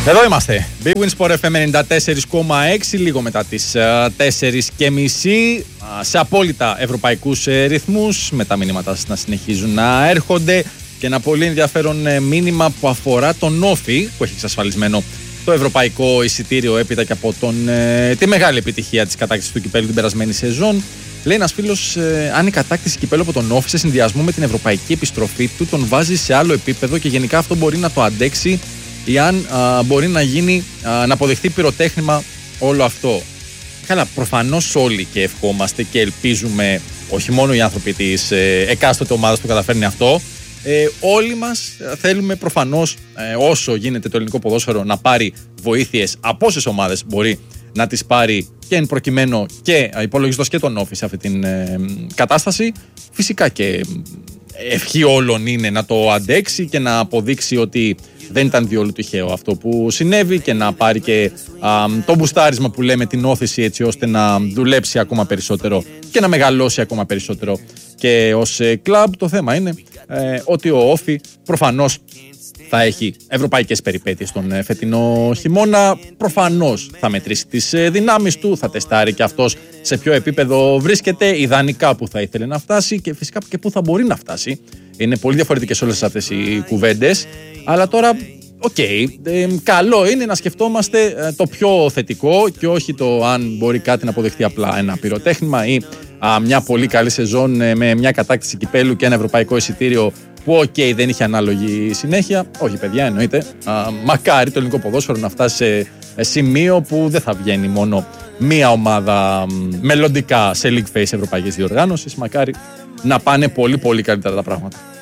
Εδώ είμαστε. Big Win Sport FM 94,6, λίγο μετά τις 4:30, σε απόλυτα ευρωπαϊκούς ρυθμούς, με τα μηνύματα να συνεχίζουν να έρχονται και ένα πολύ ενδιαφέρον μήνυμα που αφορά τον Όφη, που έχει εξασφαλισμένο το ευρωπαϊκό εισιτήριο έπειτα και από τη μεγάλη επιτυχία της κατάκτησης του κυπέλλου την περασμένη σεζόν. Λέει ένας φίλος, αν η κατάκτηση κυπέλλου από τον Όφη σε συνδυασμό με την ευρωπαϊκή επιστροφή του τον βάζει σε άλλο επίπεδο και γενικά αυτό μπορεί να το αντέξει ή αν μπορεί να γίνει, να αποδεχτεί πυροτέχνημα όλο αυτό. Καλά, προφανώς όλοι και ευχόμαστε και ελπίζουμε, όχι μόνο οι άνθρωποι της εκάστοτε ομάδας που καταφέρνει αυτό, όλοι μας θέλουμε προφανώς όσο γίνεται το ελληνικό ποδόσφαιρο να πάρει βοήθειες από όσες ομάδες μπορεί να τις πάρει και εν προκειμένου και υπολογιστός και τον Όφη σε αυτή την κατάσταση. Φυσικά και ευχή όλων είναι να το αντέξει και να αποδείξει ότι δεν ήταν διόλου τυχαίο αυτό που συνέβη και να πάρει και το μπουστάρισμα που λέμε, την όθηση, έτσι ώστε να δουλέψει ακόμα περισσότερο και να μεγαλώσει ακόμα περισσότερο και ως κλαμπ. Το θέμα είναι ότι ο Όφη προφανώς θα έχει ευρωπαϊκές περιπέτειες τον φετινό χειμώνα. Προφανώς θα μετρήσει τις δυνάμεις του, θα τεστάρει και αυτός σε ποιο επίπεδο βρίσκεται, ιδανικά που θα ήθελε να φτάσει και φυσικά και που θα μπορεί να φτάσει. Είναι πολύ διαφορετικές όλες αυτές οι κουβέντες. Αλλά τώρα, καλό είναι να σκεφτόμαστε το πιο θετικό και όχι το αν μπορεί κάτι να αποδεχτεί απλά ένα πυροτέχνημα ή μια πολύ καλή σεζόν με μια κατάκτηση κυπέλλου και ένα ευρωπαϊκό εισιτήριο που δεν είχε ανάλογη συνέχεια. Όχι, παιδιά, εννοείται. Μακάρι το ελληνικό ποδόσφαιρο να φτάσει σε σημείο που δεν θα βγαίνει μόνο μία ομάδα μελλοντικά σε League Phase ευρωπαϊκής διοργάνωσης. Μακάρι να πάνε πολύ πολύ καλύτερα τα πράγματα.